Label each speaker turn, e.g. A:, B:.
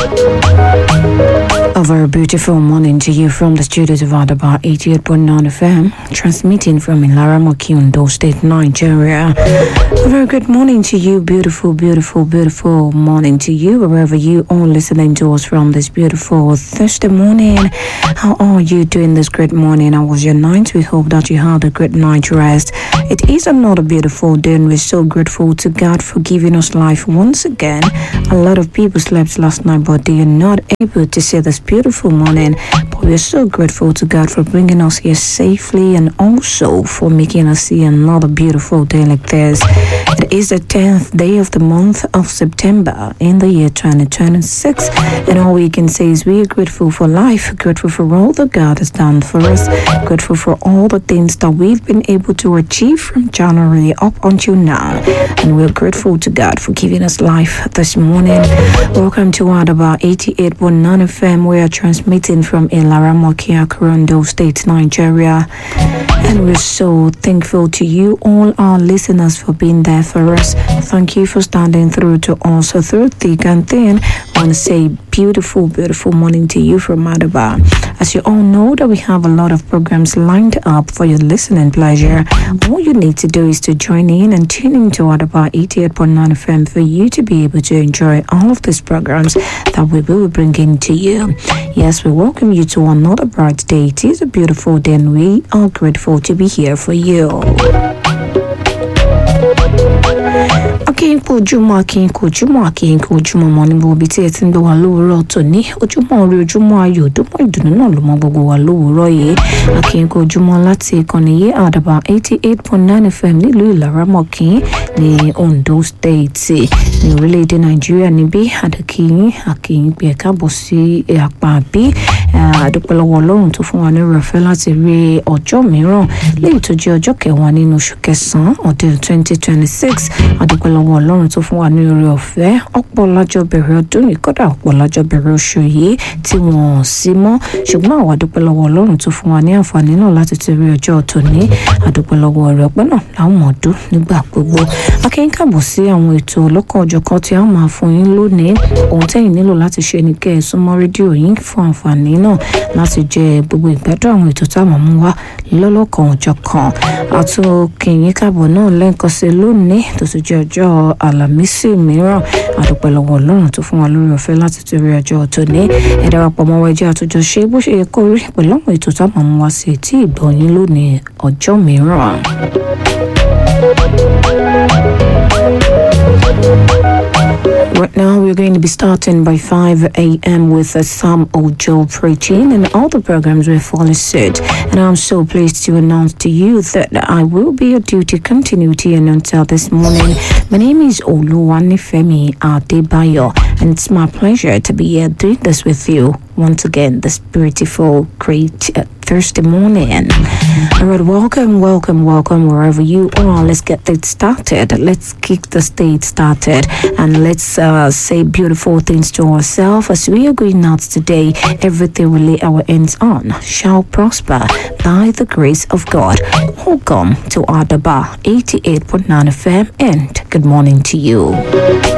A: A very beautiful morning to you from the studios of Adaba 88.9 FM, transmitting from Ilara Moki, Ondo State, Nigeria. A very good morning to you, beautiful morning to you, wherever you are listening to us from this beautiful Thursday morning. How are you doing this great morning? How was your night? We hope that you had a great night rest. It is another beautiful day, and we're so grateful to God for giving us life once again. A lot of people slept last night, but they are not able to see this beautiful morning. But we're so grateful to God for bringing us here safely, and also for making us see another beautiful day like this. It is the 10th day of the month of September in the year 2026, and all we can say is we are grateful for life, grateful for all that God has done for us, grateful for all the things that we've been able to achieve from January up until now, and we're grateful to God for giving us life this morning. Welcome to Adaba 88.9 FM. We are transmitting from Ilara Moki, Ondo State, Nigeria, and we're so thankful to you, all our listeners, for being there for us. Thank you for standing through to us through thick and thin. I want to say beautiful morning to you from Adaba. As you all know that we have a lot of programs lined up for your listening pleasure. All you need to do is to join in and tune into Adaba 88.9 FM for you to be able to enjoy all of these programs that we will be bringing to you. Yes, we welcome you to another bright day. It is a beautiful day, and we are grateful to be here for you. Ojúmọ́ mọ́ ní gbogbo ibi tí ẹ ti ń gbọ́ wa lówùúrọ̀ tòní. Ojúmọ́ orí, ojúmọ́ ayọ̀, ojúmọ́ ìdùnnú náà ló mọ́ gbogbo wa lówùúrọ̀ yìí. Akínkù ojúmọ́ láti ìkànnì yìí Àdàbà 88.9 FM nílùú Ìlara Mọ̀kí ní Ondo State ní orílẹ̀-èdè Nàìjíríà níbí. Akínkù pé ẹ káàbọ̀ sí apá bí. Àdúpẹ́ lọ́wọ́ Ọlọ́run tó fún wa ní ìrọ̀fẹ́ láti rí ọjọ́ mìíràn léyìí tó jẹ́ ọjọ́ kẹwàá nínú oṣù kẹsàn-án ọdún 2026. Àdúpẹ́ lọ́wọ́ Ọlọ́run tó fún wa ní oore ọ̀fẹ́. Ọ̀pọ̀ lájọ bẹ̀rẹ̀ ọdún yìí, kódà ọ̀pọ̀ lájọ bẹ̀rẹ̀ oṣù yìí tí wọ́n sí mọ́, ṣùgbọ́n àwa dúpẹ́ lọ́wọ́ Ọlọ́run tó fún wa ní àǹfààní náà láti ti rí ọjọ́ tòní. Àdúpẹ́ lọ́wọ́ rẹ̀ ọpẹ́ náà láwọn mọ̀ọ́dún nígbà gbogbo. Akínkàbọ̀ sí àwọn ètò ọlọ́kan-ò-jọ̀kan tí a máa fún yín lónìí. Ohun tẹ́yin nílò láti ṣe ni kẹ́ ẹ súnmọ́ rédíò yín fún àǹfààní náà láti jẹ gbogbo ìgbádùn àwọn ètò táwọn mú wá lọ́lọ́kan-ò-jọ̀kan. Àtúnkìyín káàbọ̀ náà lẹ́ẹ̀kan sí lónìí tó sì jẹ́ ọjọ́ Àlàmísì mìíràn. Àdúpẹ́ lọ́wọ́ Ọlọ́run tó fún wa lórí ọ̀fẹ́ láti ti rí ọjọ́ tòní. Ẹ darapọ̀ mọ́ wa, ẹ jẹ́ àtúnjọ ṣe bó ṣe yẹ kó rí pẹ̀lú àwọn ètò táwọn mú wá sí etí ìgbọ̀nyín lónìí ọjọ́ mìíràn. Right now, we're going to be starting by 5 a.m. with Sam Ojo preaching, and all the programs will follow suit. And I'm so pleased to announce to you that I will be a duty continuity announcer this morning. My name is Oluwanifemi Adebayo, and it's my pleasure to be here doing this with you once again this beautiful, great Thursday morning. All right, welcome wherever you are. Let's get it started. Let's kick the state started, and let's say beautiful things to ourselves as we are going out today. Everything we lay our hands on shall prosper by the grace of God. Welcome to Adaba 88.9 FM, and good morning to you.